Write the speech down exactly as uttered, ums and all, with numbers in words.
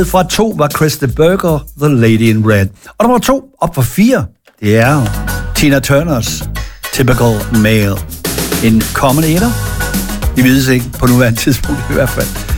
Fra to var Chris de Burgh, The Lady in Red. Og nummer to, op fra fire, det er Tina Turners Typical Male. En kommende etter. Vi vides ikke på nuværende tidspunkt i hvert fald.